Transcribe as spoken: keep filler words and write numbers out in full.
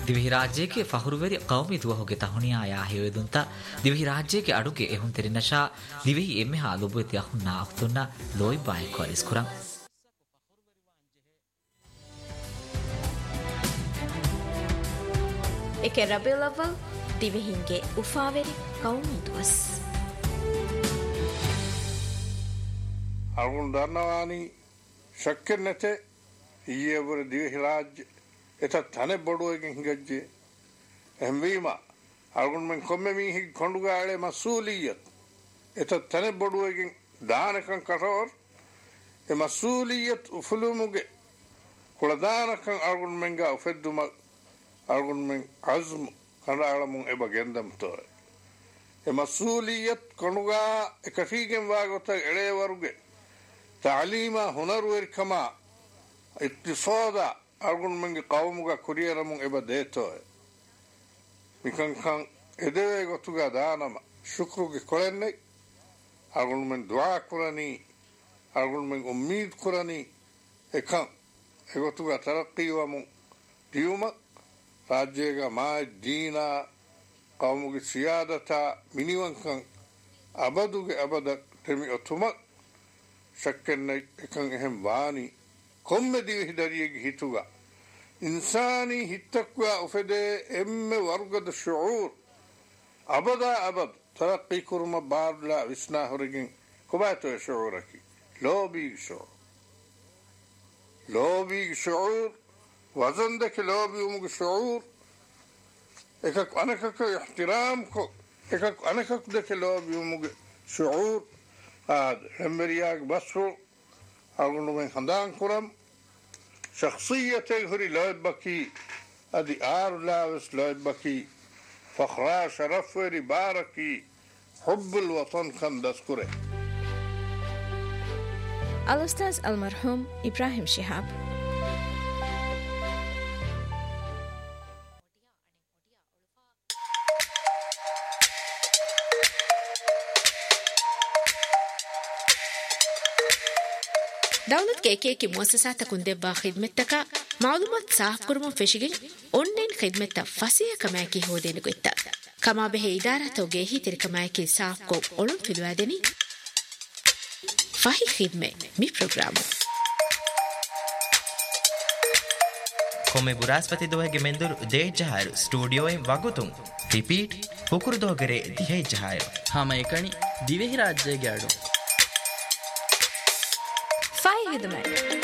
ದಿವಿಹಿ ರಾಜ್ಯಕ್ಕೆ ಫಹುರುವೆರಿ ಕೌಮಿ ದುವಹುಗೆ ತಹುಣಿಯಾ ಯಾ ಹೇವೆದುಂತ ದಿವಿಹಿ ರಾಜ್ಯಕ್ಕೆ ಅಡುಗೆ ಎಹುನ್ ತೆರಿನಶಾ ದಿವಿಹಿ ಎಮ್ಮೆ ಹಾಲುಬುತಿ ಅಹುನ್ನ ಅಹುತುನ್ನ ಲೋಯ್ ಬಾಯ್ ಕೊರಿಸ್ ಕುರಂ ಏಕೆ ರಬಿಯುಲ್ ಅವ್ವಲ್ ದಿವಿಹಿಂಗೆ ಉಫಾವೆರಿ ಕೌಮಿ ದುವಸ್ ಅಲ್ಗುನ್ ದರ್ನವಾನಿ ಶಕ್ಕೆನ್ನತೆ ಈಯವರ ದಿವಿಹಿ ರಾಜ್ಯ එත තන බොඩුවකින් හිගජ්ජේ එම්වීම අල්ගුන් මෙන් කොම්මෙ මීහි කොඬුගාලේ මසූලියත් එත තන බොඩුවකින් දානකන් කටවර් එ මසූලියත් උෆලුමුගේ කුලදානකන් අල්ගුන් මෙන්ගා උෆෙද්දුම අල්ගුන් මෙන් අස්ම කණාලමුන් එබ ගෙන්දම්තෝ එ මසූලියත් කොඬුගා එකටීගෙන් වාගොත එළේවරුගේ තාලීමා හුනරුවරිකම ඉක්තිසාදා අල්ගුන් මෙන්ගේ කවමුගා කුරියරමුන් එබ දේතෝය මිකංකං එදේ ගොතුගා දානම ශුක්රුගේ කොලෙන්නේ අල්ගුන් මෙන් දුආ කුරණී අල්ගුන් මෙන් උම්මීද් කුරණී එකං එගොතුගා තරක්කීවමුන් දියුම රාජ්‍යයක මායි දීනා කවමුගේ සියාදතා මිනිවංකං අබදුගේ අබද තෙමි ඔතුම ශක්කෙන්නේ එකං එහෙම් වානි කොම්මෙ දිවිහි දරියගේ හිතුගා ඉන්සානී හිත්තක්වා උෆෙදේ එම්මෙ වර්ගද ශුඌර් අබදා අබද තරක්කී කුරුම බාර්ලා විස්නාහුරකින් කොබාතෝ ශුඌරකි ලෝබී ශුඌර් ලෝබී ශුඌර් වසන්දක ලෝබී උමුගේ ශුඌර් එකක් අනකක ඉහ්තිරාම් කො එකක් අනකක දක ලෝබී උමුගේ ශුඌර් ආද එම්බරියාග බස්රු أقول من خندان كرم شخصية هري لويد بكي أدي آر لاوس لويد بكي فخرا شرف وري باركي حب الوطن كان دسكره الأستاذ المرحوم إبراهيم شهاب دولت كيكي مؤسسات تكون دبا خدمتك معلومات صاف كرمون فشيغين اونلاين خدمتك فاسيه كماكي هودين قيتا كما به اداره توجيهي تر كماكي صاف كو اولن فيلوادني فاهي خدمه مي بروجرام කොමෙ බුරාස්පති දෝහගේ මෙන්දුරු දේ ජහරු ස්ටුඩියෝයෙන් වගුතුන් රිපීට් පුකුරු දෝගරේ දිහේ ජහය හම එකනි දිවෙහි රාජ්‍යයේ ගාඩු فاي هدمه